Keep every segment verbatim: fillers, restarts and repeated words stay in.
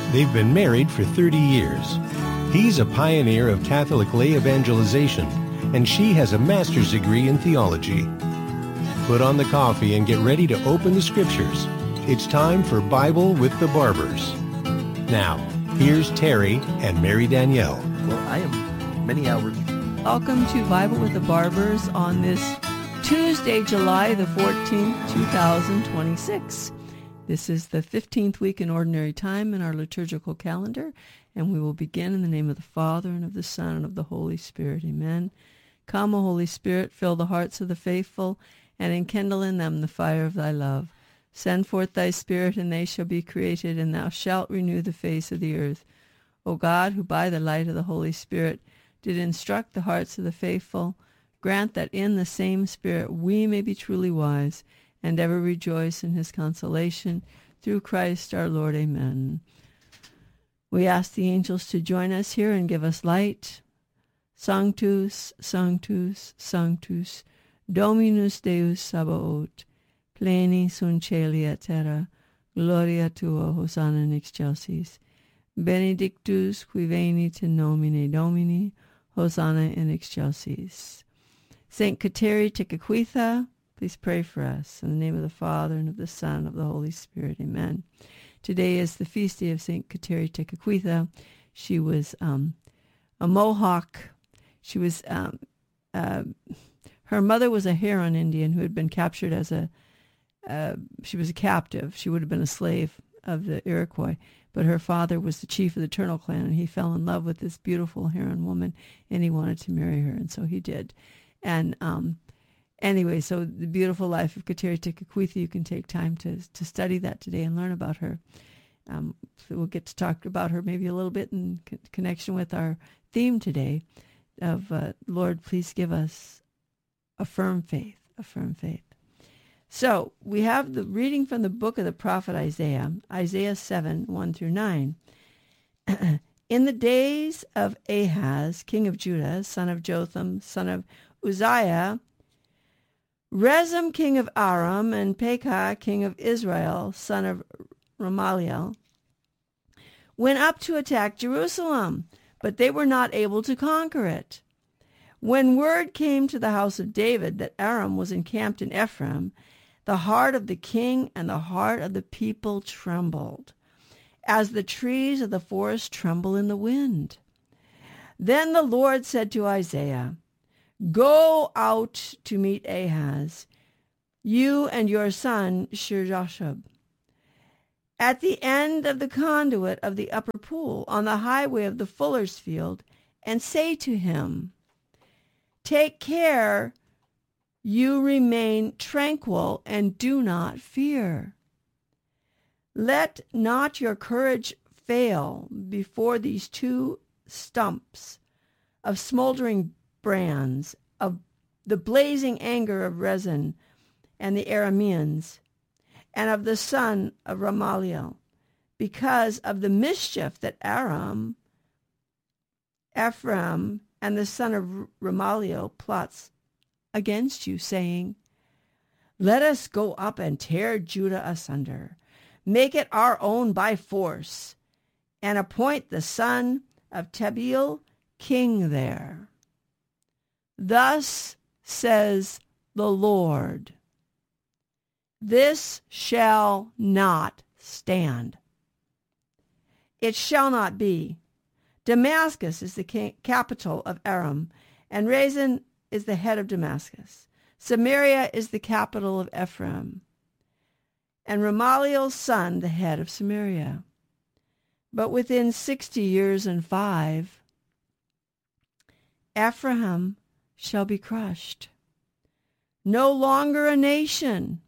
They've been married for thirty years. He's a pioneer of Catholic lay evangelization, and she has a master's degree in theology. Put on the coffee and get ready to open the scriptures. It's time for Bible with the Barbers. Now, here's Terry and Mary Danielle. Well, I am many hours. Welcome to Bible with the Barbers on this Tuesday, July the fourteenth, two thousand twenty-six. This is the fifteenth week in Ordinary Time in our liturgical calendar, and we will begin in the name of the Father, and of the Son, and of the Holy Spirit. Amen. Come, O Holy Spirit, fill the hearts of the faithful, and enkindle in them the fire of thy love. Send forth thy Spirit, and they shall be created, and thou shalt renew the face of the earth. O God, who by the light of the Holy Spirit did instruct the hearts of the faithful, grant that in the same Spirit we may be truly wise, and ever rejoice in his consolation, through Christ our Lord. Amen. We ask the angels to join us here and give us light. Sanctus, Sanctus, Sanctus, Dominus Deus Sabaoth, pleni sunt caeli et terra, gloria tua, Hosanna in excelsis. Benedictus qui venit in nomine Domini, Hosanna in excelsis. Saint Kateri Tekakwitha, please pray for us. In the name of the Father, and of the Son, and of the Holy Spirit. Amen. Today is the feast day of Saint Kateri Tekakwitha. She was um, a Mohawk. She was, um, uh, her mother was a Huron Indian who had been captured as a, uh, she was a captive. She would have been a slave of the Iroquois. But her father was the chief of the Turtle clan, and he fell in love with this beautiful Huron woman, and he wanted to marry her, and so he did. And um, anyway, so the beautiful life of Kateri Tekakwitha, you can take time to to study that today and learn about her. Um, so we'll get to talk about her maybe a little bit in co- connection with our theme today of, uh, Lord, please give us a firm faith, a firm faith. So we have the reading from the book of the prophet Isaiah, Isaiah seven, one through nine. In the days of Ahaz, king of Judah, son of Jotham, son of Uzziah, Rezim, king of Aram, and Pekah, king of Israel, son of Ramaliel, went up to attack Jerusalem, but they were not able to conquer it. When word came to the house of David that Aram was encamped in Ephraim, the heart of the king and the heart of the people trembled, as the trees of the forest tremble in the wind. Then the Lord said to Isaiah, "Go out to meet Ahaz, you and your son Shir-Jashub, at the end of the conduit of the upper pool, on the highway of the fuller's field, and say to him, take care you remain tranquil and do not fear. Let not your courage fail before these two stumps of smoldering brands, of the blazing anger of Rezin and the Arameans, and of the son of Ramaliel, because of the mischief that Aram, Ephraim, and the son of Ramaliel plots against you, saying, let us go up and tear Judah asunder, make it our own by force, and appoint the son of Tabeel king there. Thus says the Lord, this shall not stand. It shall not be. Damascus is the king, capital of Aram, and Rezin is the head of Damascus. Samaria is the capital of Ephraim, and Ramaliel's son the head of Samaria. But within sixty years and five, Ephraim shall be crushed, no longer a nation.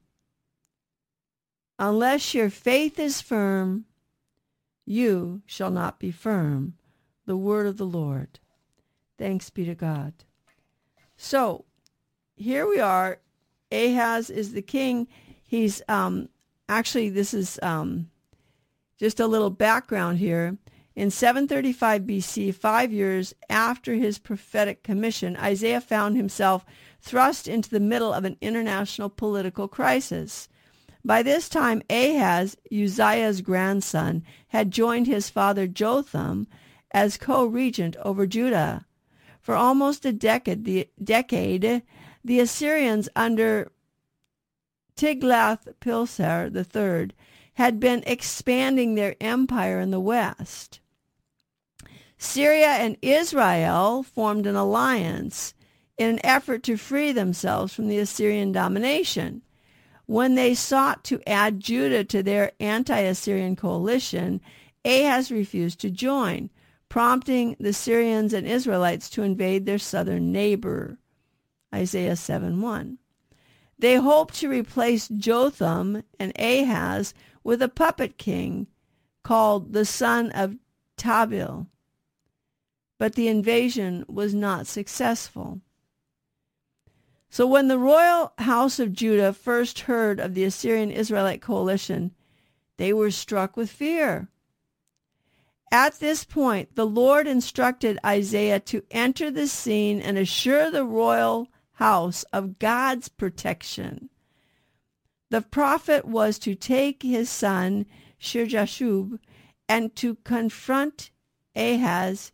Unless your faith is firm, you shall not be firm. The word of the Lord. Thanks be to God. So, here we are. Ahaz is the king. He's, um, actually, this is um, just a little background here. In seven thirty-five B C, five years after his prophetic commission, Isaiah found himself thrust into the middle of an international political crisis. By this time, Ahaz, Uzziah's grandson, had joined his father Jotham as co-regent over Judah. For almost a decade, the, decade, the Assyrians under Tiglath-Pileser the third had been expanding their empire in the west. Syria and Israel formed an alliance in an effort to free themselves from the Assyrian domination. When they sought to add Judah to their anti-Assyrian coalition, Ahaz refused to join, prompting the Syrians and Israelites to invade their southern neighbor. Isaiah seven one. They hoped to replace Jotham and Ahaz with a puppet king called the son of Tabeel. But the invasion was not successful. So when the royal house of Judah first heard of the Assyrian-Israelite coalition, they were struck with fear. At this point, the Lord instructed Isaiah to enter the scene and assure the royal house of God's protection. The prophet was to take his son, Shir-Jashub, and to confront Ahaz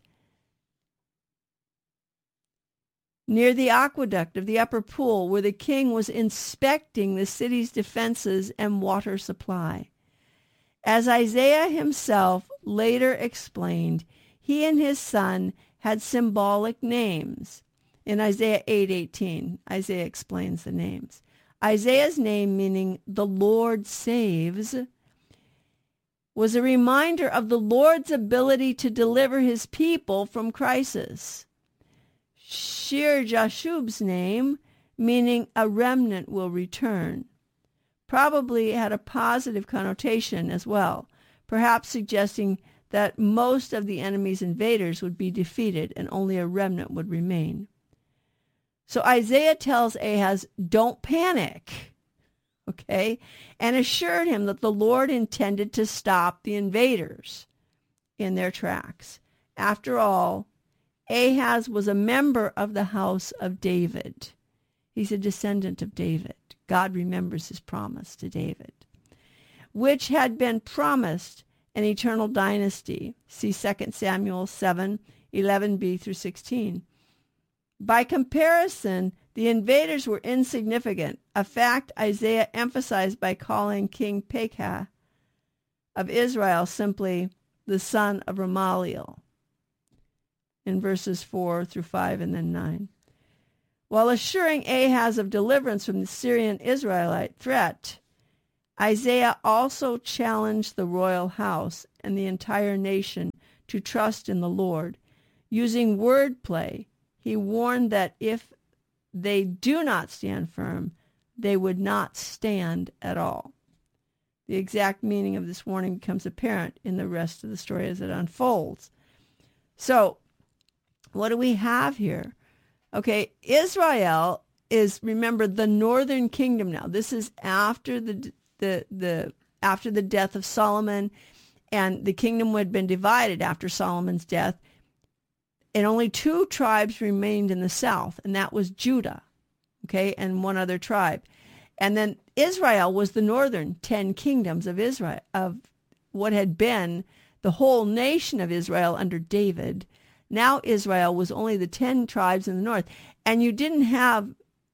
near the aqueduct of the upper pool, where the king was inspecting the city's defenses and water supply. As Isaiah himself later explained, he and his son had symbolic names. In Isaiah eight eighteen, Isaiah explains the names. Isaiah's name, meaning the Lord saves, was a reminder of the Lord's ability to deliver his people from crisis. Shir-Jashub's name, meaning a remnant will return, probably had a positive connotation as well, perhaps suggesting that most of the enemy's invaders would be defeated and only a remnant would remain. So Isaiah tells Ahaz, don't panic, okay, and assured him that the Lord intended to stop the invaders in their tracks. After all, Ahaz was a member of the house of David. He's a descendant of David. God remembers his promise to David, which had been promised an eternal dynasty. See Second Samuel seven, eleven b through sixteen. By comparison, the invaders were insignificant, a fact Isaiah emphasized by calling King Pekah of Israel simply the son of Ramaliel in verses four through five and then nine. While assuring Ahaz of deliverance from the Syrian Israelite threat, Isaiah also challenged the royal house and the entire nation to trust in the Lord. Using wordplay, he warned that if they do not stand firm, they would not stand at all. The exact meaning of this warning becomes apparent in the rest of the story as it unfolds. So, what do we have here? Okay, Israel is, remember, the northern kingdom now. This is after the the the after the death of Solomon, and the kingdom had been divided after Solomon's death. And only two tribes remained in the south, and that was Judah, okay, and one other tribe. And then Israel was the northern ten kingdoms of Israel, of what had been the whole nation of Israel under David. Now Israel was only the ten tribes in the north, and you didn't have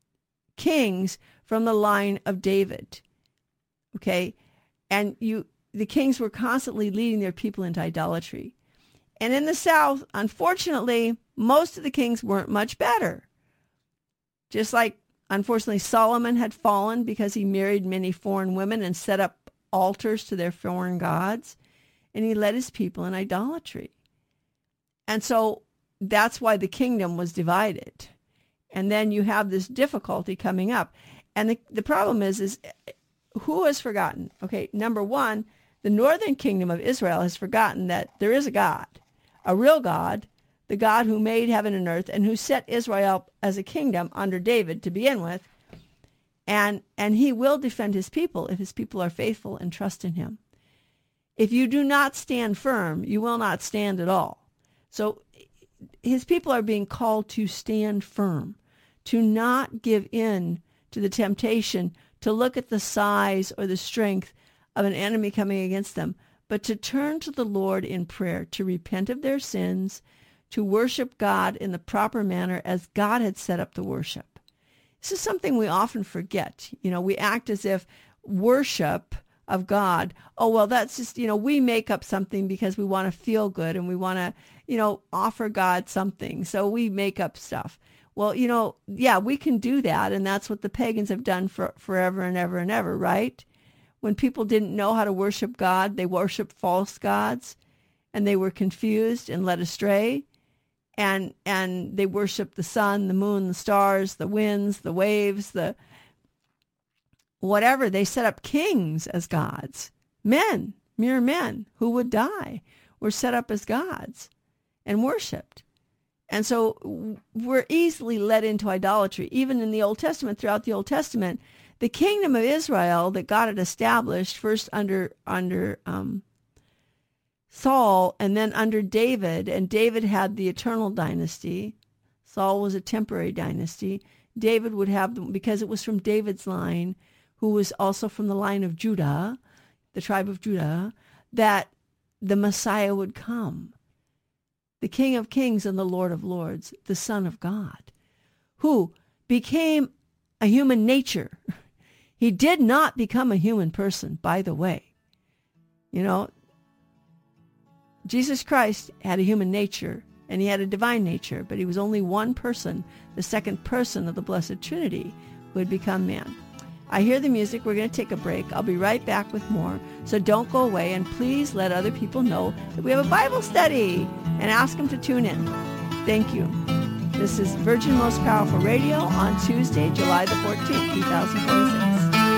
kings from the line of David, okay? And you, the kings were constantly leading their people into idolatry. And in the south, unfortunately, most of the kings weren't much better. Just like, unfortunately, Solomon had fallen because he married many foreign women and set up altars to their foreign gods, and he led his people in idolatry. And so that's why the kingdom was divided. And then you have this difficulty coming up. And the, the problem is, is who has forgotten? Okay, number one, the northern kingdom of Israel has forgotten that there is a God, a real God, the God who made heaven and earth and who set Israel as a kingdom under David to begin with. And, and he will defend his people if his people are faithful and trust in him. If you do not stand firm, you will not stand at all. So his people are being called to stand firm, to not give in to the temptation to look at the size or the strength of an enemy coming against them, but to turn to the Lord in prayer, to repent of their sins, to worship God in the proper manner as God had set up the worship. This is something we often forget. You know, we act as if worship of God, oh, well, that's just, you know, we make up something because we want to feel good and we want to, you know, offer God something. So we make up stuff. Well, you know, yeah, we can do that. And that's what the pagans have done for forever and ever and ever, right? When people didn't know how to worship God, they worshiped false gods, and they were confused and led astray. And and they worshiped the sun, the moon, the stars, the winds, the waves, the whatever. They set up kings as gods. Men, mere men who would die, were set up as gods and worshipped. And so we're easily led into idolatry. Even in the Old Testament, throughout the Old Testament, the kingdom of Israel that God had established first under under um, Saul and then under David, and David had the eternal dynasty. Saul was a temporary dynasty. David would have, because it was from David's line, who was also from the line of Judah, the tribe of Judah, that the Messiah would come. The King of Kings and the Lord of Lords, the Son of God, who became a human nature. He did not become a human person, by the way. You know, Jesus Christ had a human nature and he had a divine nature, but he was only one person, the second person of the Blessed Trinity, who had become man. I hear the music. We're going to take a break. I'll be right back with more. So don't go away, and please let other people know that we have a Bible study and ask them to tune in. Thank you. This is Virgin Most Powerful Radio on Tuesday, July the fourteenth, twenty twenty-six.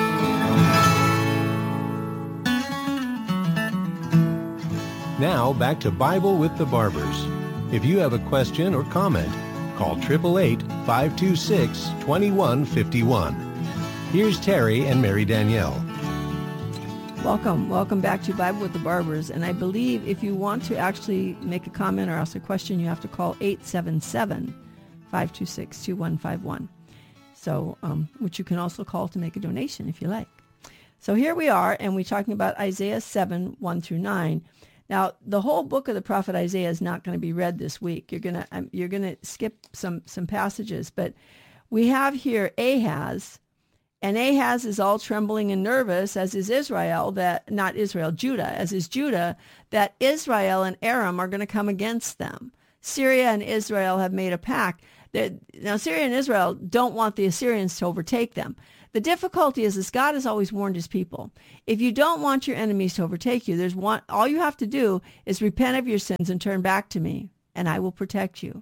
Now back to Bible with the Barbers. If you have a question or comment, call eight eight eight, five two six, two one five one. Here's Terry and Mary Danielle. Welcome. Welcome back to Bible with the Barbers. And I believe if you want to actually make a comment or ask a question, you have to call eight seven seven, five two six, two one five one. So, um, which you can also call to make a donation if you like. So here we are, and we're talking about Isaiah seven, one through nine. Now, the whole book of the prophet Isaiah is not going to be read this week. You're going to um, you're going to skip some some passages, but we have here Ahaz. And Ahaz is all trembling and nervous, as is Israel, that, not Israel, Judah, as is Judah, that Israel and Aram are going to come against them. Syria and Israel have made a pact. That, now, Syria and Israel don't want the Assyrians to overtake them. The difficulty is, is God has always warned his people. If you don't want your enemies to overtake you, there's one, all you have to do is repent of your sins and turn back to me, and I will protect you.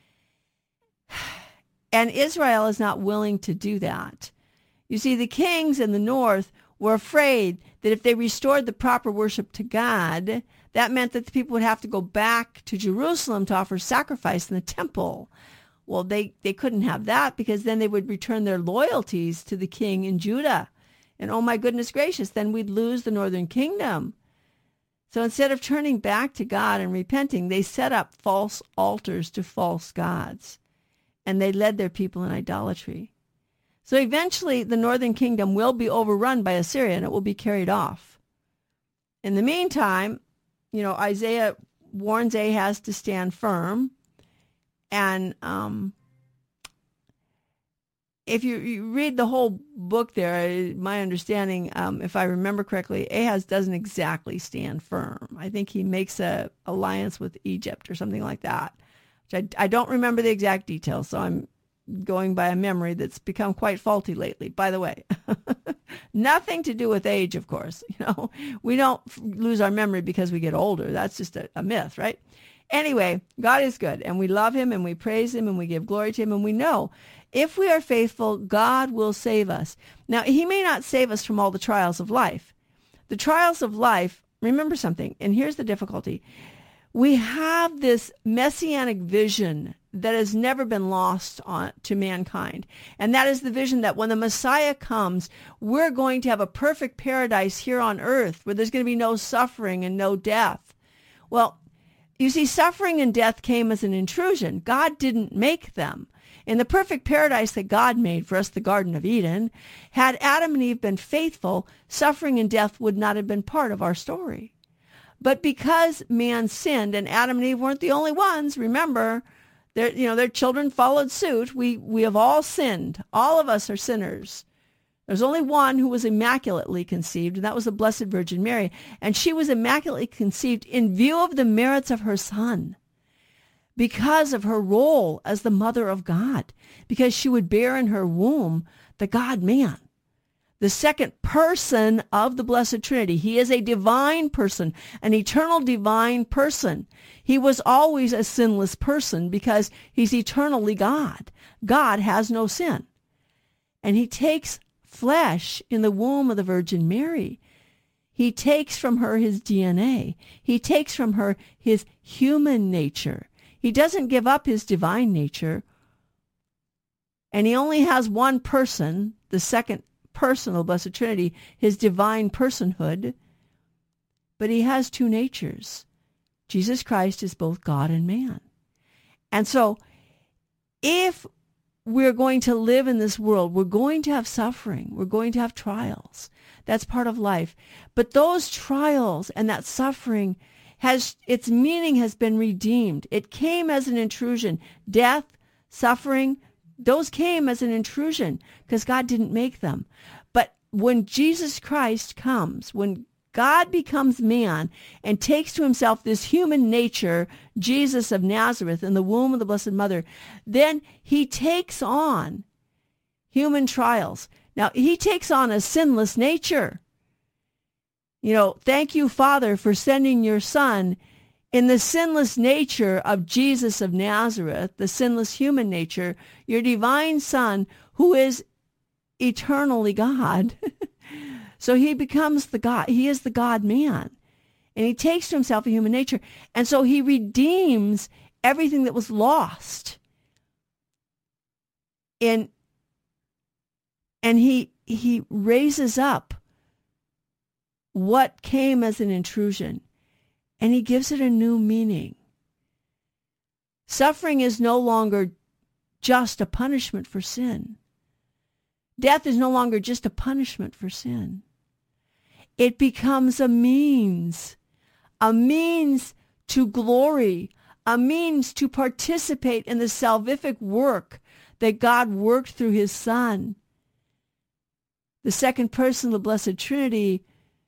And Israel is not willing to do that. You see, the kings in the north were afraid that if they restored the proper worship to God, that meant that the people would have to go back to Jerusalem to offer sacrifice in the temple. Well, they, they couldn't have that, because then they would return their loyalties to the king in Judah. And oh my goodness gracious, then we'd lose the northern kingdom. So instead of turning back to God and repenting, they set up false altars to false gods. And they led their people in idolatry. So eventually, the northern kingdom will be overrun by Assyria, and it will be carried off. In the meantime, you know, Isaiah warns Ahaz to stand firm. And um, if you, you read the whole book there, my understanding, um, if I remember correctly, Ahaz doesn't exactly stand firm. I think he makes a alliance with Egypt or something like that. Which I, I don't remember the exact details, so I'm going by a memory that's become quite faulty lately, by the way. Nothing to do with age, of course. You know, we don't lose our memory because we get older. That's just a, a myth, right? Anyway, God is good, and we love him, and we praise him, and we give glory to him, and we know if we are faithful, God will save us. Now, he may not save us from all the trials of life. The trials of life, remember something, and here's the difficulty. We have this messianic vision that has never been lost on, to mankind. And that is the vision that when the Messiah comes, we're going to have a perfect paradise here on earth where there's going to be no suffering and no death. Well, you see, suffering and death came as an intrusion. God didn't make them. In the perfect paradise that God made for us, the Garden of Eden, had Adam and Eve been faithful, suffering and death would not have been part of our story. But because man sinned, and Adam and Eve weren't the only ones, remember, their, you know, their children followed suit. We, we have all sinned. All of us are sinners. There's only one who was immaculately conceived, and that was the Blessed Virgin Mary. And she was immaculately conceived in view of the merits of her son, because of her role as the mother of God, because she would bear in her womb the God-man, the second person of the Blessed Trinity. He is a divine person, an eternal divine person. He was always a sinless person because he's eternally God. God has no sin. And he takes flesh in the womb of the Virgin Mary. He takes from her his D N A. He takes from her his human nature. He doesn't give up his divine nature. And he only has one person, the second person of the Blessed Trinity, his divine personhood. But he has two natures. Jesus Christ is both God and man. And so if we're going to live in this world, we're going to have suffering. We're going to have trials. That's part of life. But those trials and that suffering has, its meaning has been redeemed. It came as an intrusion. Death, suffering, those came as an intrusion because God didn't make them. But when Jesus Christ comes, when God becomes man and takes to himself this human nature, Jesus of Nazareth, in the womb of the Blessed Mother, then he takes on human trials. Now, he takes on a sinless nature. You know, thank you, Father, for sending your Son in the sinless nature of Jesus of Nazareth, the sinless human nature, your divine Son, who is eternally God. So he becomes the God. He is the God-man. And he takes to himself a human nature. And so he redeems everything that was lost. And, and he, he raises up what came as an intrusion. And he gives it a new meaning. Suffering is no longer just a punishment for sin. Death is no longer just a punishment for sin. It becomes a means, a means to glory, a means to participate in the salvific work that God worked through his Son. The second person of the Blessed Trinity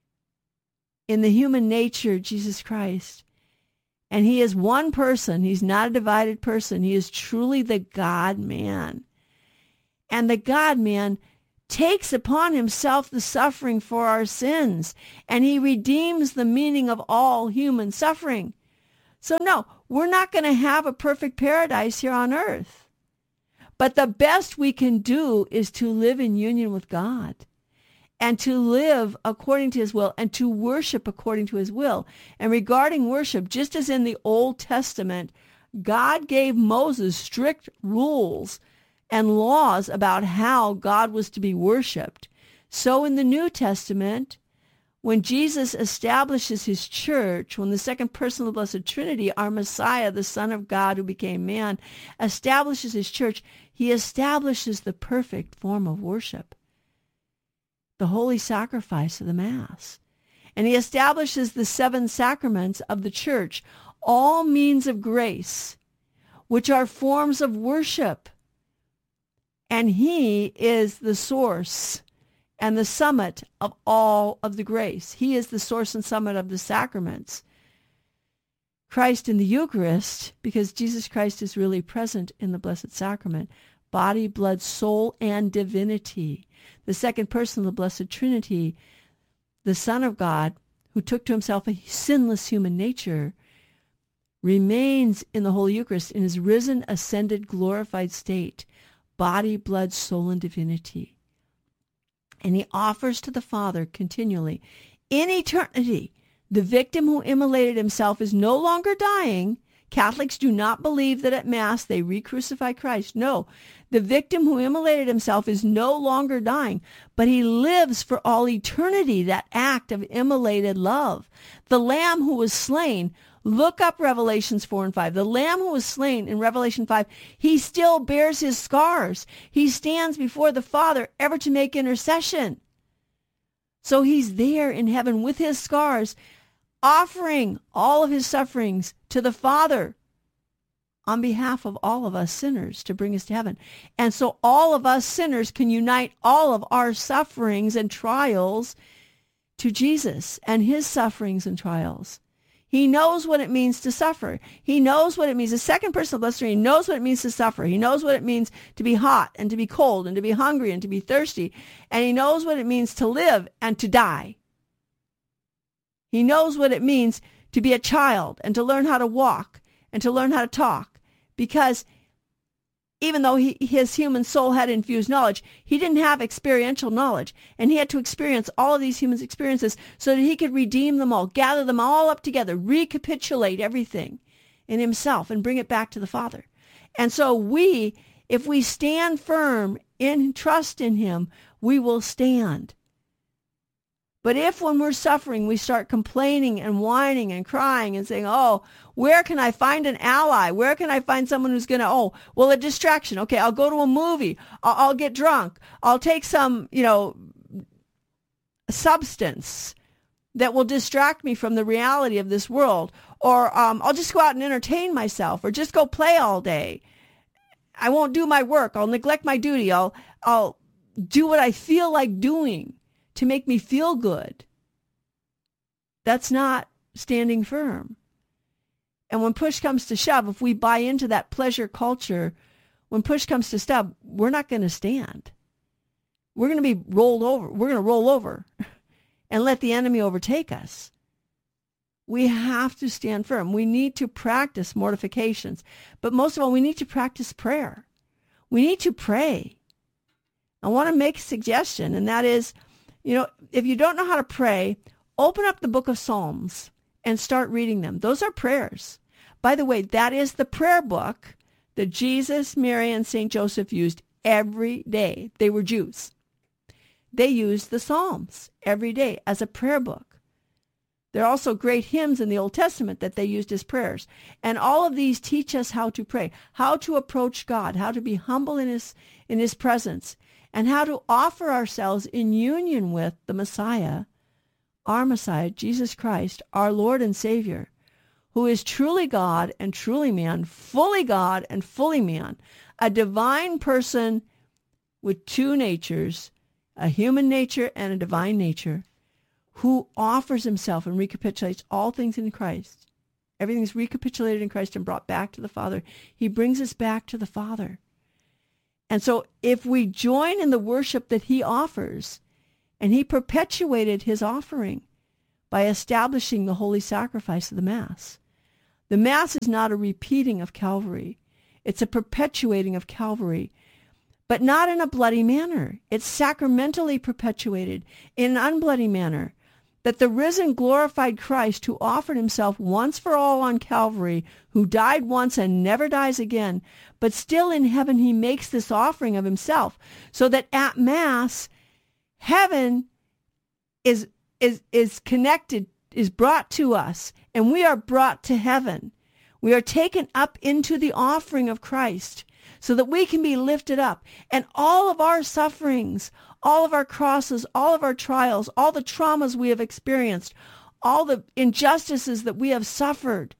in the human nature, Jesus Christ. And he is one person. He's not a divided person. He is truly the God-man. And the God-man takes upon himself the suffering for our sins, and he redeems the meaning of all human suffering. So no, we're not going to have a perfect paradise here on earth. But the best we can do is to live in union with God and to live according to his will and to worship according to his will. And regarding worship, just as in the Old Testament, God gave Moses strict rules and laws about how God was to be worshipped. So in the New Testament, when Jesus establishes his church, when the second person of the Blessed Trinity, our Messiah, the Son of God who became man, establishes his church, he establishes the perfect form of worship, the holy sacrifice of the Mass. And he establishes the seven sacraments of the church, all means of grace, which are forms of worship. And he is the source and the summit of all of the grace. He is the source and summit of the sacraments. Christ in the Eucharist, because Jesus Christ is really present in the Blessed Sacrament, body, blood, soul, and divinity. The second person of the Blessed Trinity, the Son of God, who took to himself a sinless human nature, remains in the Holy Eucharist in his risen, ascended, glorified state. Body, blood, soul, and divinity. And he offers to the Father continually, in eternity, the victim who immolated himself is no longer dying, Catholics do not believe that at Mass they re-crucify Christ. No, the victim who immolated himself is no longer dying, but he lives for all eternity, that act of immolated love. The Lamb who was slain, look up Revelations four and five. The Lamb who was slain in Revelation five, he still bears his scars. He stands before the Father ever to make intercession. So he's there in heaven with his scars, offering all of his sufferings to the Father on behalf of all of us sinners to bring us to heaven. And so all of us sinners can unite all of our sufferings and trials to Jesus and his sufferings and trials. He knows what it means to suffer. He knows what it means. The second person of the Blessed Trinity knows what it means to suffer. He knows what it means to be hot and to be cold and to be hungry and to be thirsty. And he knows what it means to live and to die. He knows what it means to be a child and to learn how to walk and to learn how to talk. Because even though he, his human soul had infused knowledge, he didn't have experiential knowledge. And he had to experience all of these human experiences so that he could redeem them all, gather them all up together, recapitulate everything in himself and bring it back to the Father. And so we, if we stand firm in trust in him, we will stand. But if when we're suffering, we start complaining and whining and crying and saying, oh, where can I find an ally? Where can I find someone who's going to, oh, well, a distraction. Okay, I'll go to a movie. I'll, I'll get drunk. I'll take some, you know, substance that will distract me from the reality of this world. Or um, I'll just go out and entertain myself or just go play all day. I won't do my work. I'll neglect my duty. I'll, I'll do what I feel like doing to make me feel good. That's not standing firm. And when push comes to shove, if we buy into that pleasure culture, when push comes to shove, we're not going to stand. We're going to be rolled over. We're going to roll over and let the enemy overtake us. We have to stand firm. We need to practice mortifications. But most of all, we need to practice prayer. We need to pray. I want to make a suggestion, and that is, you know, if you don't know how to pray, open up the book of Psalms and start reading them. Those are prayers. By the way, that is the prayer book that Jesus, Mary, and Saint Joseph used every day. They were Jews. They used the Psalms every day as a prayer book. There are also great hymns in the Old Testament that they used as prayers. And all of these teach us how to pray, how to approach God, how to be humble in his, in his presence, and how to offer ourselves in union with the Messiah, our Messiah, Jesus Christ, our Lord and Savior, who is truly God and truly man, fully God and fully man, a divine person with two natures, a human nature and a divine nature, who offers himself and recapitulates all things in Christ. Everything's recapitulated in Christ and brought back to the Father. He brings us back to the Father. And so if we join in the worship that he offers, and he perpetuated his offering by establishing the holy sacrifice of the Mass. The Mass is not a repeating of Calvary. It's a perpetuating of Calvary, but not in a bloody manner. It's sacramentally perpetuated in an unbloody manner, that the risen, glorified Christ who offered himself once for all on Calvary, who died once and never dies again, but still in heaven he makes this offering of himself, so that at Mass, heaven is is is connected, is brought to us, and we are brought to heaven. We are taken up into the offering of Christ so that we can be lifted up. And all of our sufferings, all of our crosses, all of our trials, all the traumas we have experienced, all the injustices that we have suffered,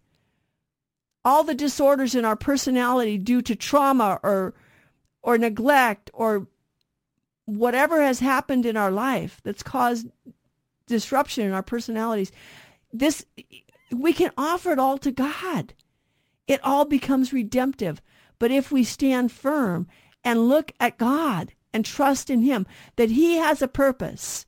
all the disorders in our personality due to trauma or or neglect or whatever has happened in our life that's caused disruption in our personalities, this, we can offer it all to God. It all becomes redemptive. But if we stand firm and look at God and trust in him, that he has a purpose.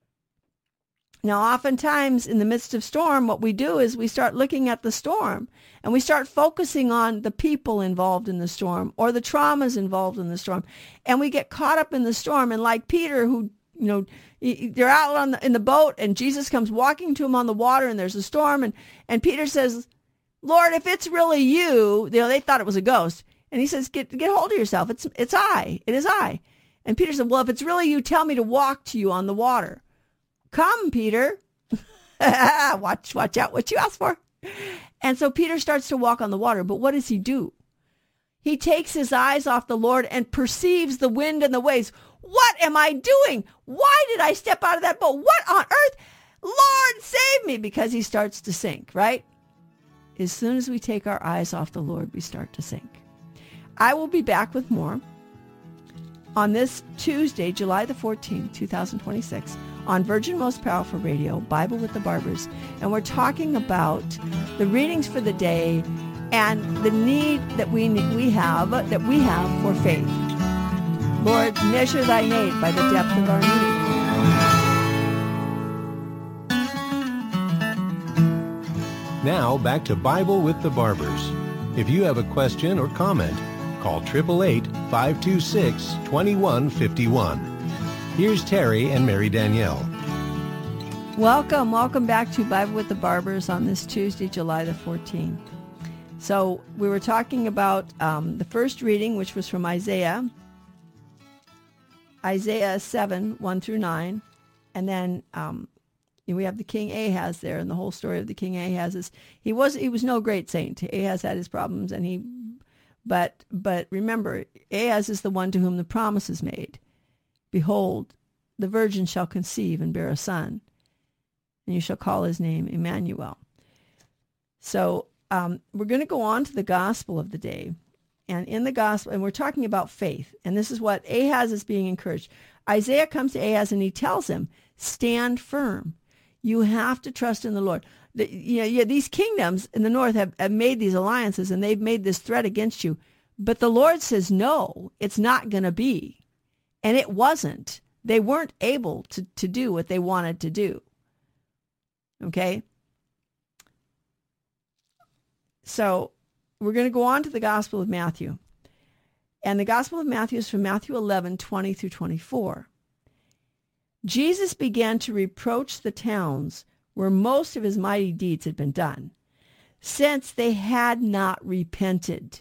Now, oftentimes in the midst of storm, what we do is we start looking at the storm and we start focusing on the people involved in the storm or the traumas involved in the storm. And we get caught up in the storm. And like Peter, who, you know, they're out on the, in the boat and Jesus comes walking to him on the water and there's a storm. And, and Peter says, Lord, if it's really you, you know, they thought it was a ghost. And he says, get get hold of yourself. It's it's I. It is I. And Peter said, well, if it's really you, tell me to walk to you on the water. Come, Peter. watch, watch out what you ask for. And so Peter starts to walk on the water. But what does he do? He takes his eyes off the Lord and perceives the wind and the waves. What am I doing? Why did I step out of that boat? What on earth? Lord, save me. Because he starts to sink, right? As soon as we take our eyes off the Lord, we start to sink. I will be back with more on this Tuesday, July the fourteenth, twenty twenty-six, on Virgin Most Powerful Radio, Bible with the Barbers. And we're talking about the readings for the day and the need that we we have that we have for faith. Lord, measure thy need by the depth of our need. Now back to Bible with the Barbers. If you have a question or comment, call eight eight eight, five two six, two one five one. Here's Terry and Mary Danielle. Welcome, welcome back to Bible with the Barbers on this Tuesday, July the fourteenth. So we were talking about um, the first reading, which was from Isaiah, Isaiah seven, one through nine. And then um, we have the King Ahaz there, and the whole story of the King Ahaz is, he was he was no great saint. Ahaz had his problems, and he, but but remember, Ahaz is the one to whom the promise is made. Behold, the virgin shall conceive and bear a son, and you shall call his name Emmanuel. So um, we're going to go on to the gospel of the day. And in the gospel, and we're talking about faith. And this is what Ahaz is being encouraged. Isaiah comes to Ahaz and he tells him, stand firm. You have to trust in the Lord. The, you know, yeah, these kingdoms in the north have, have made these alliances and they've made this threat against you. But the Lord says, no, it's not going to be. And it wasn't. They weren't able to, to do what they wanted to do. Okay? So we're going to go on to the Gospel of Matthew. And the Gospel of Matthew is from Matthew eleven, twenty through twenty-four. Jesus began to reproach the towns where most of his mighty deeds had been done, since they had not repented.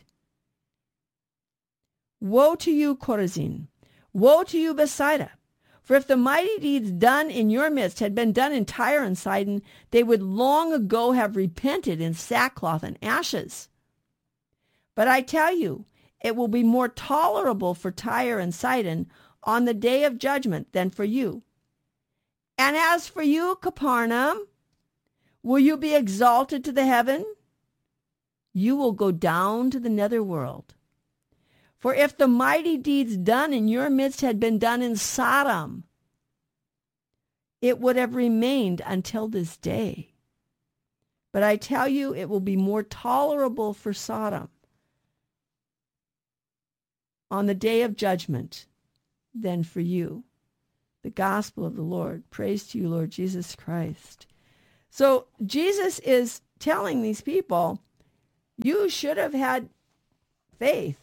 Woe to you, Chorazin! Woe to you, Bethsaida! For if the mighty deeds done in your midst had been done in Tyre and Sidon, they would long ago have repented in sackcloth and ashes. But I tell you, it will be more tolerable for Tyre and Sidon on the day of judgment than for you. And as for you, Capernaum, will you be exalted to the heaven? You will go down to the netherworld. For if the mighty deeds done in your midst had been done in Sodom, it would have remained until this day. But I tell you, it will be more tolerable for Sodom on the day of judgment than for you. The gospel of the Lord. Praise to you, Lord Jesus Christ. So Jesus is telling these people, you should have had faith.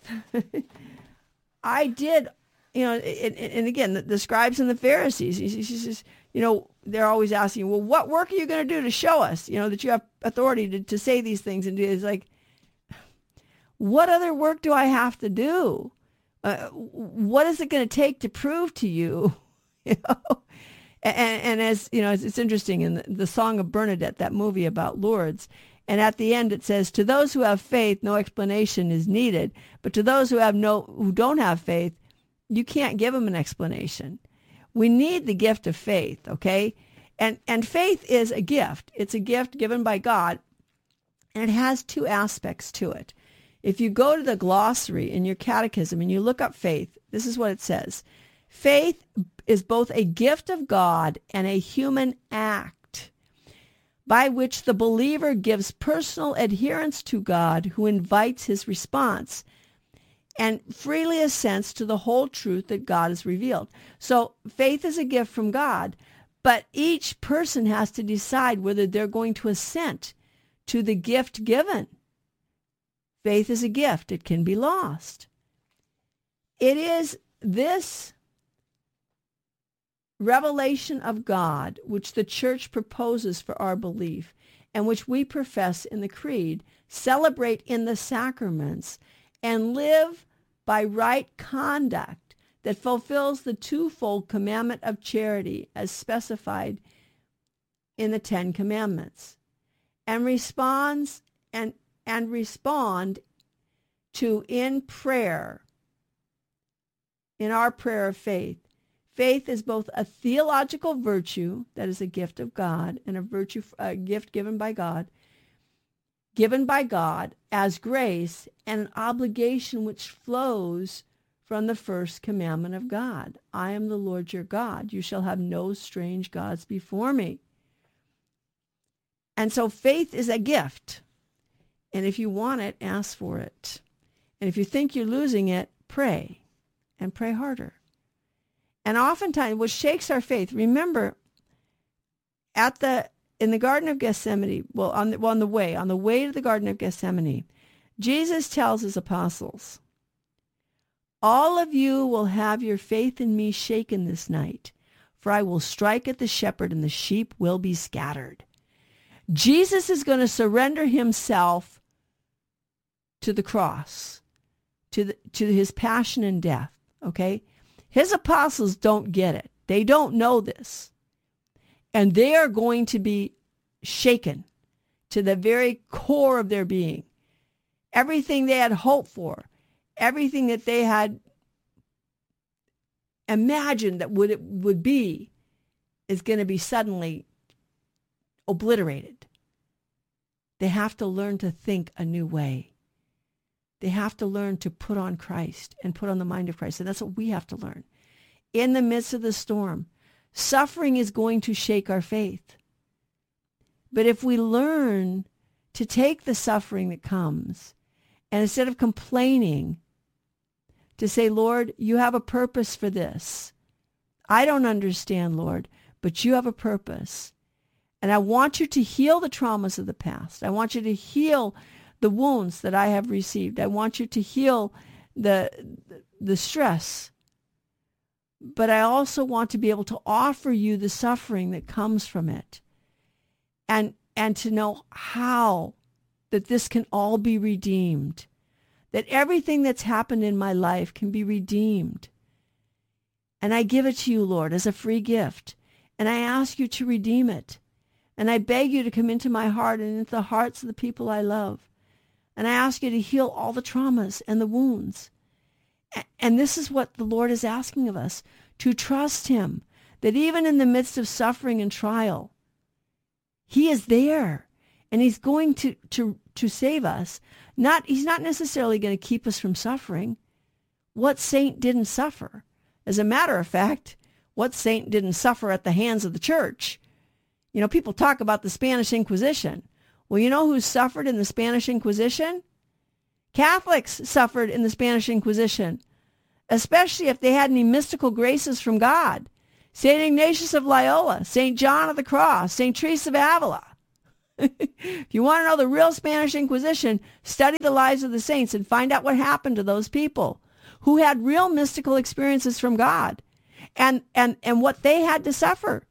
I did, you know, and, and again, the, the scribes and the Pharisees, he, he says, you know, they're always asking, well, what work are you going to do to show us, you know, that you have authority to, to say these things and do? It's like, what other work do I have to do? Uh, what is it going to take to prove to you, you know? And, and as, you know, it's, it's interesting in the, the Song of Bernadette, that movie about Lourdes, and at the end it says, to those who have faith, no explanation is needed. But to those who have no, who don't have faith, you can't give them an explanation. We need the gift of faith, okay? And and faith is a gift. It's a gift given by God, and it has two aspects to it. If you go to the glossary in your catechism and you look up faith, this is what it says. Faith is both a gift of God and a human act by which the believer gives personal adherence to God, who invites his response and freely assents to the whole truth that God has revealed. So faith is a gift from God, but each person has to decide whether they're going to assent to the gift given. Faith is a gift. It can be lost. It is this revelation of God which the church proposes for our belief. and which we profess in the Creed, celebrate in the sacraments, and live by right conduct that fulfills the twofold commandment of charity as specified in the Ten Commandments, and responds and and respond to in prayer, in our prayer of faith. Faith is both a theological virtue, that is a gift of God, and a virtue, a gift given by God, given by God as grace, and an obligation which flows from the first commandment of God. I am the Lord your God. You shall have no strange gods before me. And so faith is a gift. And if you want it, ask for it. And if you think you're losing it, pray, and pray harder. And oftentimes, what shakes our faith, remember, at the in the Garden of Gethsemane, well, on the, well, on the way, on the way to the Garden of Gethsemane, Jesus tells his apostles, all of you will have your faith in me shaken this night, for I will strike at the shepherd, and the sheep will be scattered. Jesus is going to surrender himself to the cross, to the, to his passion and death, okay? His apostles don't get it. They don't know this. And they are going to be shaken to the very core of their being. Everything they had hoped for, everything that they had imagined that would it would be, is going to be suddenly obliterated. They have to learn to think a new way. They have to learn to put on Christ and put on the mind of Christ. And that's what we have to learn. In the midst of the storm, suffering is going to shake our faith. But if we learn to take the suffering that comes, and instead of complaining, to say, Lord, you have a purpose for this. I don't understand, Lord, but you have a purpose. And I want you to heal the traumas of the past. I want you to heal the wounds that I have received. I want you to heal the, the stress. But I also want to be able to offer you the suffering that comes from it. And, and to know how that this can all be redeemed. That everything that's happened in my life can be redeemed. And I give it to you, Lord, as a free gift. And I ask you to redeem it. And I beg you to come into my heart and into the hearts of the people I love. And I ask you to heal all the traumas and the wounds. And this is what the Lord is asking of us, to trust him, that even in the midst of suffering and trial, he is there, and he's going to, to, to save us. Not, he's not necessarily going to keep us from suffering. What saint didn't suffer? As a matter of fact, what saint didn't suffer at the hands of the church? You know, people talk about the Spanish Inquisition. Well, you know who suffered in the Spanish Inquisition? Catholics suffered in the Spanish Inquisition, especially if they had any mystical graces from God. Saint Ignatius of Loyola, Saint John of the Cross, Saint Teresa of Avila. If you want to know the real Spanish Inquisition, study the lives of the saints and find out what happened to those people who had real mystical experiences from God, and, and, and what they had to suffer.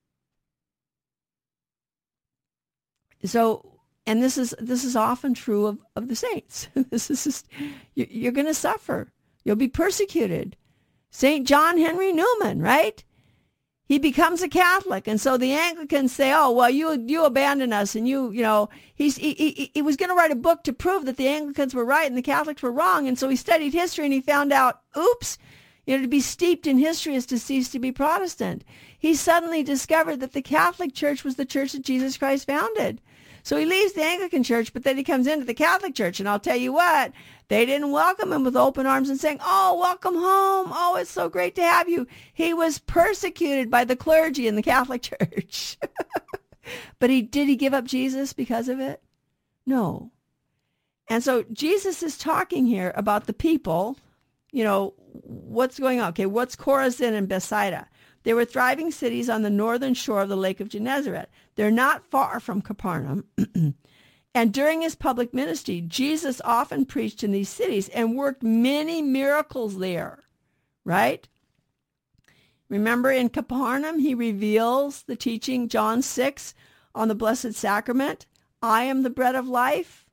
So, and this is this is often true of, of the saints. This is just, you, you're going to suffer. You'll be persecuted. Saint John Henry Newman, right? He becomes a Catholic, and so the Anglicans say, "Oh, well, you you abandoned us," and you you know he's he he, he was going to write a book to prove that the Anglicans were right and the Catholics were wrong, and so he studied history and he found out, oops, you know, to be steeped in history is to cease to be Protestant. He suddenly discovered that the Catholic Church was the church that Jesus Christ founded. So he leaves the Anglican Church, but then he comes into the Catholic Church, and I'll tell you what, they didn't welcome him with open arms and saying, "Oh, welcome home. Oh, it's so great to have you." He was persecuted by the clergy in the Catholic Church. But he did he give up Jesus because of it? No. And so Jesus is talking here about the people, you know, what's going on? Okay, what's Chorazin and Bethsaida? They were thriving cities on the northern shore of the Lake of Gennesaret. They're not far from Capernaum. And during his public ministry, Jesus often preached in these cities and worked many miracles there, right? Remember in Capernaum, he reveals the teaching, John six, on the Blessed Sacrament. I am the bread of life.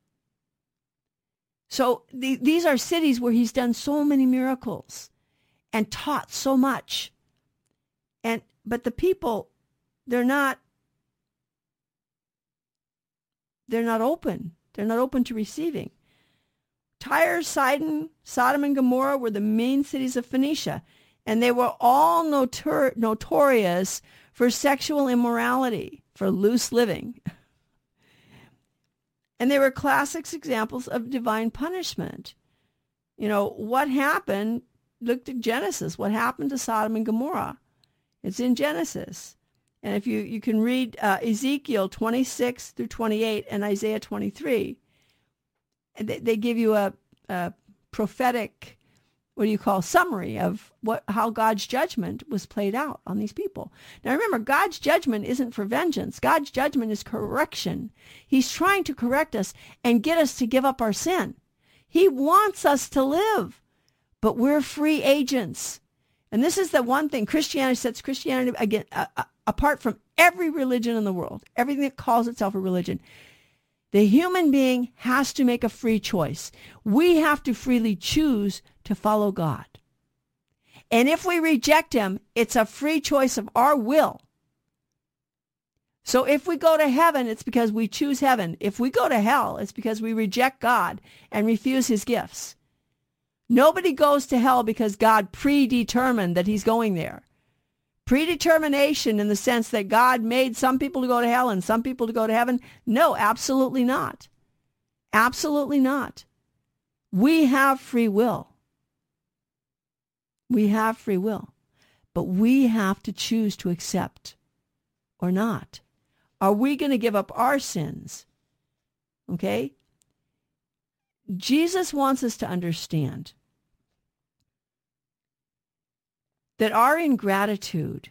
So the, these are cities where he's done so many miracles and taught so much. And but the people, they're not they're not open. They're not open to receiving. Tyre, Sidon, Sodom, and Gomorrah were the main cities of Phoenicia, and they were all notor- notorious for sexual immorality, for loose living. And they were classic examples of divine punishment. You know, what happened, look at Genesis, what happened to Sodom and Gomorrah? It's in Genesis. And if you, you can read uh, Ezekiel twenty-six through twenty-eight and Isaiah twenty-three, they, they give you a, a prophetic, what do you call, summary of what how God's judgment was played out on these people. Now remember, God's judgment isn't for vengeance. God's judgment is correction. He's trying to correct us and get us to give up our sin. He wants us to live, but we're free agents. And this is the one thing Christianity sets Christianity again uh, uh, apart from every religion in the world, everything that calls itself a religion. The human being has to make a free choice. We have to freely choose to follow God. And if we reject him, it's a free choice of our will. So if we go to heaven, it's because we choose heaven. If we go to hell, it's because we reject God and refuse his gifts. Nobody goes to hell because God predetermined that he's going there. Predetermination in the sense that God made some people to go to hell and some people to go to heaven? No, absolutely not. Absolutely not. We have free will. We have free will. But we have to choose to accept or not. Are we going to give up our sins? Okay? Jesus wants us to understand that our ingratitude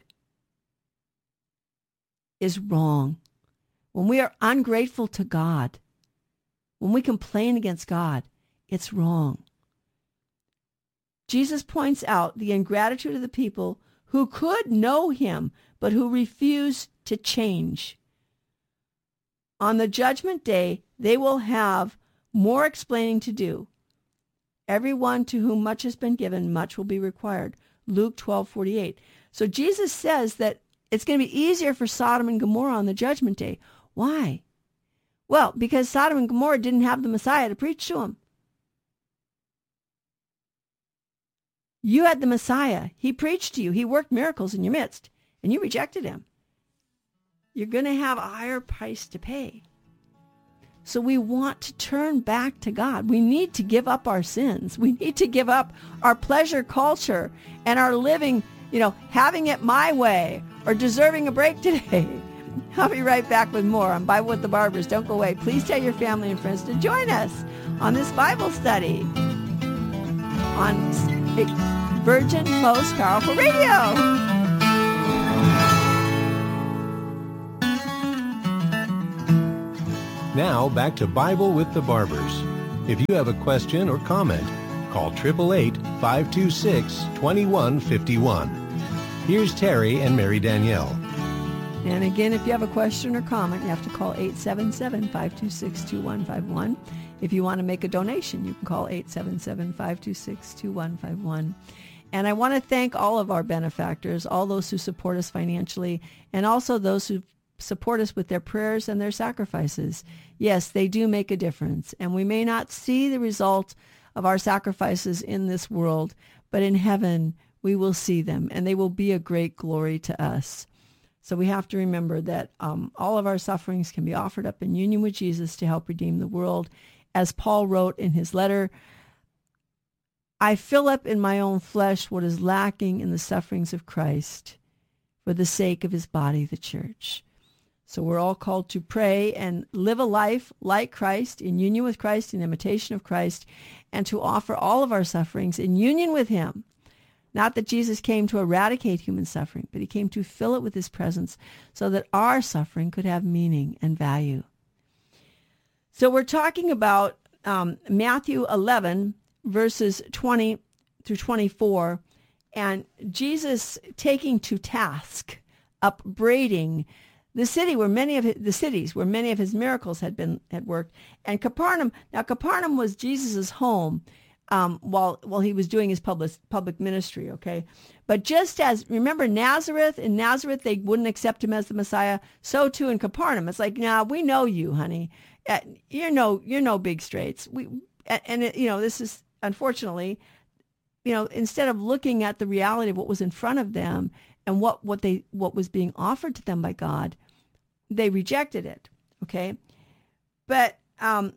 is wrong. When we are ungrateful to God, when we complain against God, it's wrong. Jesus points out the ingratitude of the people who could know him, but who refuse to change. On the judgment day, they will have more explaining to do. Everyone to whom much has been given, much will be required. Luke twelve forty-eight. So Jesus says that it's going to be easier for Sodom and Gomorrah on the judgment day. Why? Well, because Sodom and Gomorrah didn't have the Messiah to preach to them. You had the Messiah. He preached to you. He worked miracles in your midst, and you rejected him. You're going to have a higher price to pay. So we want to turn back to God. We need to give up our sins. We need to give up our pleasure culture and our living, you know, having it my way or deserving a break today. I'll be right back with more on Bible with the Barbers. Don't go away. Please tell your family and friends to join us on this Bible study on Virgin Most Powerful Radio. Now, back to Bible with the Barbers. If you have a question or comment, call eight eight eight, five two six, two one five one. Here's Terry and Mary Danielle. And again, if you have a question or comment, you have to call eight seven seven, five two six, two one five one. If you want to make a donation, you can call eight seven seven, five two six, two one five one. And I want to thank all of our benefactors, all those who support us financially, and also those who support us with their prayers and their sacrifices. Yes, they do make a difference. And we may not see the result of our sacrifices in this world, but in heaven we will see them, and they will be a great glory to us. So we have to remember that um, all of our sufferings can be offered up in union with Jesus to help redeem the world. As Paul wrote in his letter, I fill up in my own flesh what is lacking in the sufferings of Christ for the sake of his body, the church. So we're all called to pray and live a life like Christ, in union with Christ, in imitation of Christ, and to offer all of our sufferings in union with him. Not that Jesus came to eradicate human suffering, but he came to fill it with his presence so that our suffering could have meaning and value. So we're talking about um, Matthew eleven, verses twenty through twenty-four, and Jesus taking to task, upbraiding the city where many of his, the cities where many of his miracles had been had worked. And Capernaum, now Capernaum was Jesus's home um, while while he was doing his public public ministry. Okay, but just as remember Nazareth, in Nazareth they wouldn't accept him as the Messiah. So too in Capernaum, it's like, nah, we know you, honey. Uh, you're no you're no big straits. We and, and it, you know this is unfortunately, you know, instead of looking at the reality of what was in front of them and what, what they what was being offered to them by God, they rejected it. Okay, but um,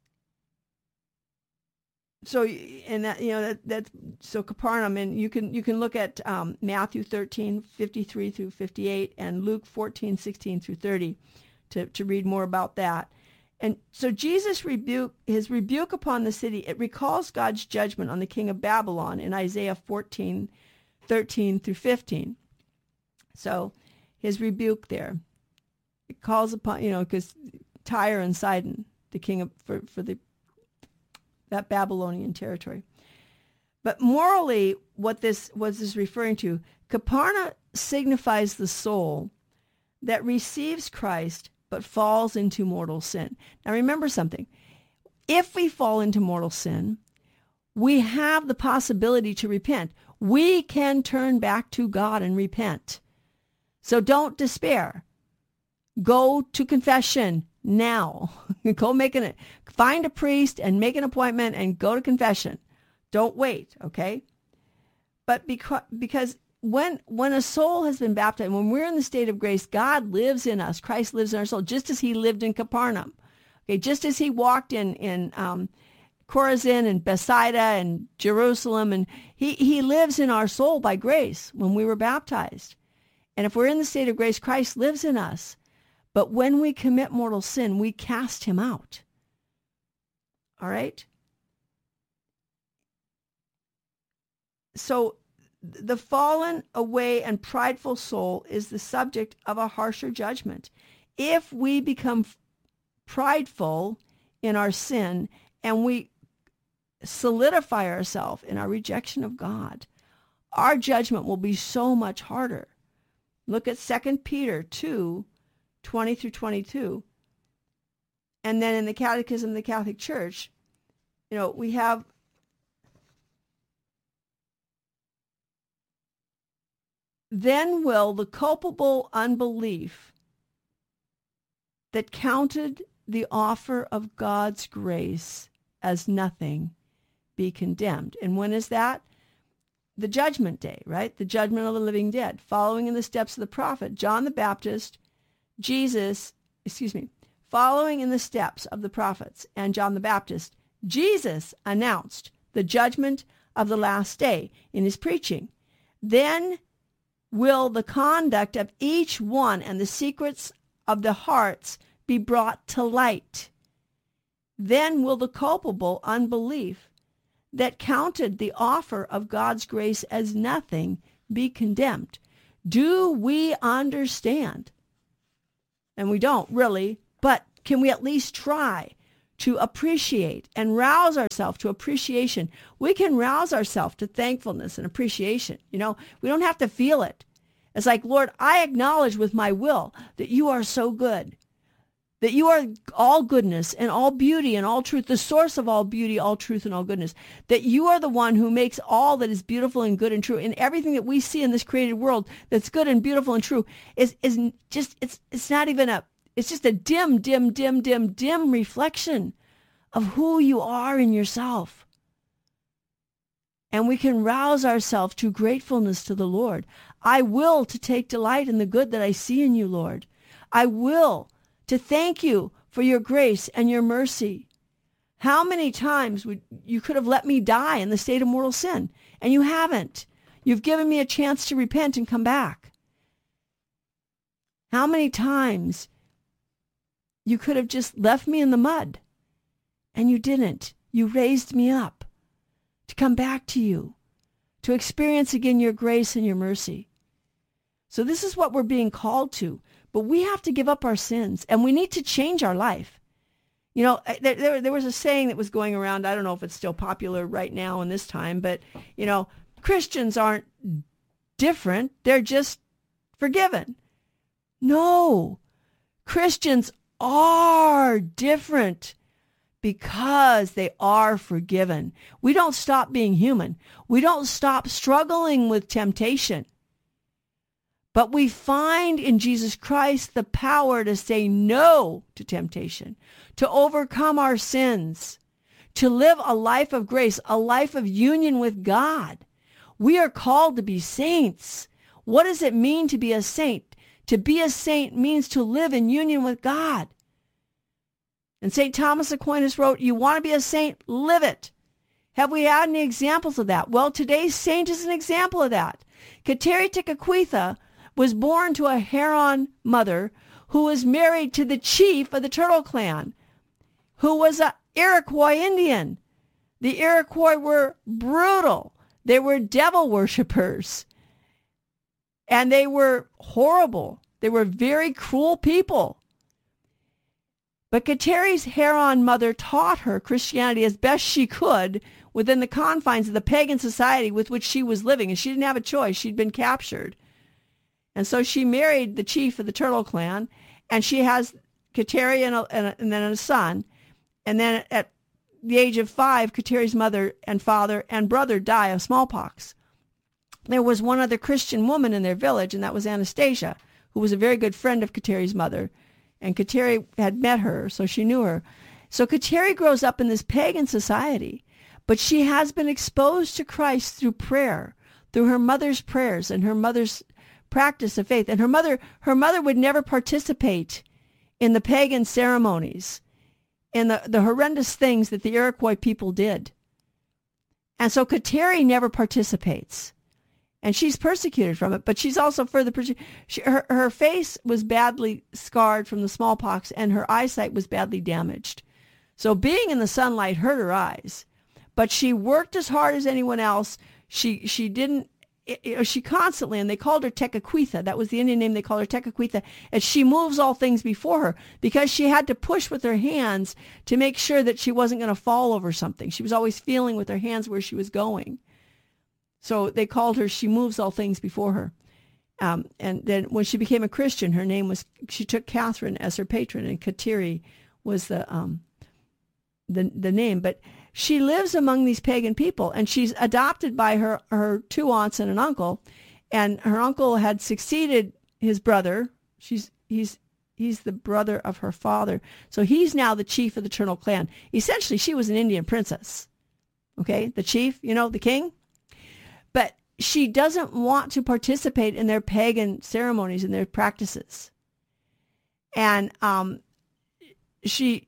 so and that you know that that so Capernaum, and you can you can look at um, Matthew thirteen fifty-three through fifty-eight and Luke fourteen sixteen through thirty to to read more about that. And so Jesus rebuke his rebuke upon the city. It recalls God's judgment on the king of Babylon in Isaiah fourteen thirteen through fifteen. So his rebuke there, it calls upon, you know, because Tyre and Sidon, the king of, for, for the that Babylonian territory. But morally, what this was is referring to, Capernaum signifies the soul that receives Christ but falls into mortal sin. Now remember something. If we fall into mortal sin, we have the possibility to repent. We can turn back to God and repent. So don't despair. Go to confession now. Go make an, find a priest and make an appointment and go to confession. Don't wait, okay? But because, because when when a soul has been baptized, when we're in the state of grace, God lives in us. Christ lives in our soul, just as he lived in Capernaum. Okay, just as he walked in, in um, Chorazin and Bethsaida and Jerusalem, and he, he lives in our soul by grace when we were baptized. And if we're in the state of grace, Christ lives in us. But when we commit mortal sin, we cast him out. All right? So the fallen away and prideful soul is the subject of a harsher judgment. If we become prideful in our sin and we solidify ourselves in our rejection of God, our judgment will be so much harder. Look at Second Peter two, twenty through twenty-two. And then in the Catechism of the Catholic Church, you know, we have then will the culpable unbelief that counted the offer of God's grace as nothing be condemned. And when is that? The judgment day, right? The judgment of the living dead. Following in the steps of the prophet, John the Baptist, Jesus, excuse me, following in the steps of the prophets and John the Baptist, Jesus announced the judgment of the last day in his preaching. Then will the conduct of each one and the secrets of the hearts be brought to light. Then will the culpable unbelief that counted the offer of God's grace as nothing be condemned. Do we understand? And we don't really, but can we at least try to appreciate and rouse ourselves to appreciation? We can rouse ourselves to thankfulness and appreciation. You know, we don't have to feel it. It's like, Lord, I acknowledge with my will that you are so good, that you are all goodness and all beauty and all truth, the source of all beauty, all truth, and all goodness, that you are the one who makes all that is beautiful and good and true. And everything that we see in this created world that's good and beautiful and true is, is just, it's, it's not even a, it's just a dim, dim, dim, dim, dim reflection of who you are in yourself. And we can rouse ourselves to gratefulness to the Lord. I will to take delight in the good that I see in you, Lord. I will to thank you for your grace and your mercy. How many times would you could have let me die in the state of mortal sin, and you haven't. You've given me a chance to repent and come back. How many times you could have just left me in the mud, and you didn't. You raised me up to come back to you, to experience again your grace and your mercy. So this is what we're being called to. But we have to give up our sins, and we need to change our life. You know, there, there, there was a saying that was going around. I don't know if it's still popular right now in this time, but, you know, Christians aren't different. They're just forgiven. No, Christians are different because they are forgiven. We don't stop being human. We don't stop struggling with temptation. But we find in Jesus Christ the power to say no to temptation, to overcome our sins, to live a life of grace, a life of union with God. We are called to be saints. What does it mean to be a saint? To be a saint means to live in union with God. And Saint Thomas Aquinas wrote, you want to be a saint, live it. Have we had any examples of that? Well, today's saint is an example of that. Kateri Tekakwitha was born to a Huron mother who was married to the chief of the Turtle Clan, who was an Iroquois Indian. The Iroquois were brutal. They were devil worshippers. And they were horrible. They were very cruel people. But Kateri's Huron mother taught her Christianity as best she could within the confines of the pagan society with which she was living. And she didn't have a choice. She'd been captured. And so she married the chief of the Turtle Clan. And she has Kateri and, a, and, a, and then a son. And then at the age of five, Kateri's mother and father and brother die of smallpox. There was one other Christian woman in their village, and that was Anastasia, who was a very good friend of Kateri's mother. And Kateri had met her, so she knew her. So Kateri grows up in this pagan society, but she has been exposed to Christ through prayer, through her mother's prayers and her mother's practice of faith. And her mother, her mother would never participate in the pagan ceremonies, in the, the horrendous things that the Iroquois people did. And so Kateri never participates. And she's persecuted from it, but she's also further persecuted. She, her, her face was badly scarred from the smallpox, and her eyesight was badly damaged. So being in the sunlight hurt her eyes. But she worked as hard as anyone else. She she didn't, it, she constantly, and they called her Tekakwitha. That was the Indian name. They called her Tekakwitha. And she moves all things before her because she had to push with her hands to make sure that she wasn't going to fall over something. She was always feeling with her hands where she was going. So they called her, she moves all things before her. Um, and then when she became a Christian, her name was, she took Catherine as her patron, and Kateri was the um, the the name. But she lives among these pagan people, and she's adopted by her, her two aunts and an uncle. And her uncle had succeeded his brother. She's he's he's the brother of her father. So he's now the chief of the Turtle Clan. Essentially, she was an Indian princess. Okay, the chief, you know, the king. But she doesn't want to participate in their pagan ceremonies and their practices. And um, she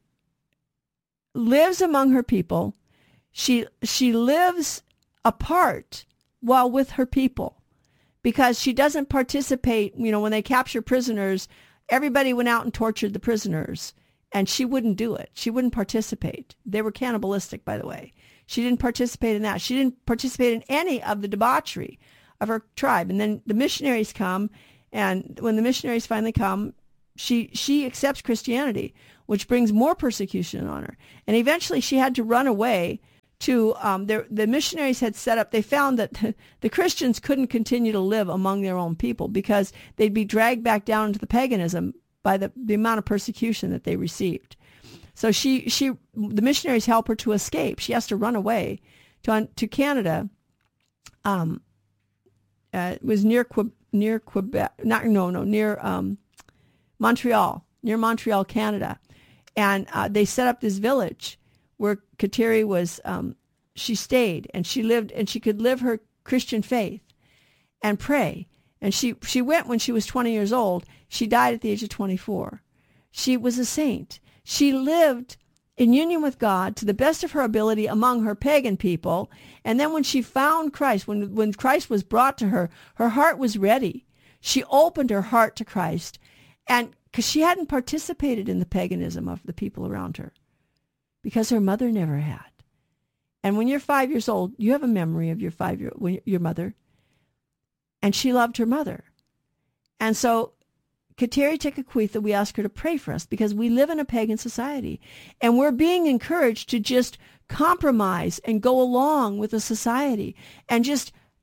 lives among her people. She she lives apart while with her people because she doesn't participate. You know, when they capture prisoners, everybody went out and tortured the prisoners, and she wouldn't do it. She wouldn't participate. They were cannibalistic, by the way. She didn't participate in that. She didn't participate in any of the debauchery of her tribe. And then the missionaries come, and when the missionaries finally come, she she accepts Christianity, which brings more persecution on her. And eventually she had to run away to, um, the, the missionaries had set up, they found that the, the Christians couldn't continue to live among their own people because they'd be dragged back down into the paganism by the, the amount of persecution that they received. So she, she, the missionaries help her to escape. She has to run away to to Canada. Um, uh, it was near Que- near Quebec, not no no near um, Montreal, near Montreal, Canada, and uh, they set up this village where Kateri was. Um, she stayed and she lived, and she could live her Christian faith and pray. And she she went when she was twenty years old. She died at the age of twenty-four. She was a saint. She lived in union with God to the best of her ability among her pagan people. And then when she found Christ, when, when Christ was brought to her, her heart was ready. She opened her heart to Christ. And because she hadn't participated in the paganism of the people around her, because her mother never had. And when you're five years old, you have a memory of your five-year your mother. And she loved her mother. And so Kateri Tekakwitha, we ask her to pray for us because we live in a pagan society, and we're being encouraged to just compromise and go along with the society and just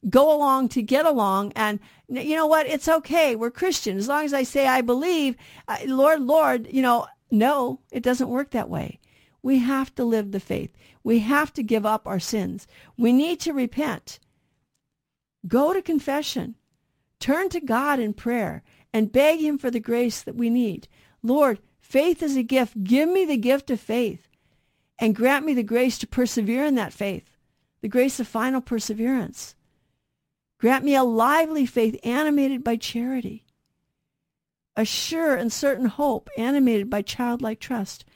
go along to get along. And you know what? It's okay. We're Christian. As long as I say I believe, uh, Lord, Lord, you know, no, it doesn't work that way. We have to live the faith. We have to give up our sins. We need to repent. Go to confession. Turn to God in prayer and beg him for the grace that we need. Lord, faith is a gift. Give me the gift of faith and grant me the grace to persevere in that faith, the grace of final perseverance. Grant me a lively faith animated by charity, a sure and certain hope animated by childlike trust,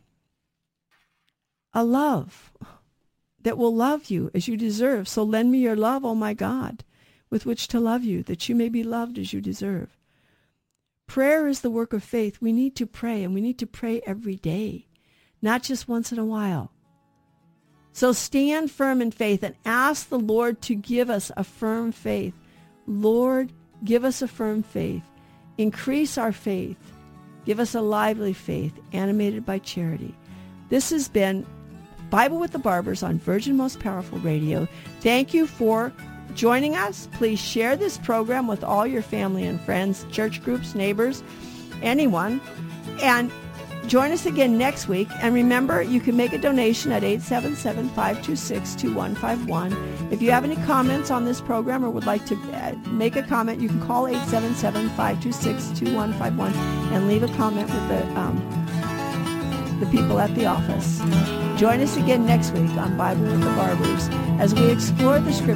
a love that will love you as you deserve. So lend me your love, O my God, with which to love you, that you may be loved as you deserve. Prayer is the work of faith. We need to pray, and we need to pray every day, not just once in a while. So stand firm in faith and ask the Lord to give us a firm faith. Lord, give us a firm faith. Increase our faith. Give us a lively faith animated by charity. This has been Bible with the Barbers on Virgin Most Powerful Radio. Thank you for joining us. Please share this program with all your family and friends, church groups, neighbors, anyone. And join us again next week. And remember, you can make a donation at eight seven seven, five two six, two one five one. If you have any comments on this program or would like to make a comment, you can call eight seven seven, five two six, two one five one and leave a comment with the, um, the people at the office. Join us again next week on Bible with the Barbers as we explore the Scriptures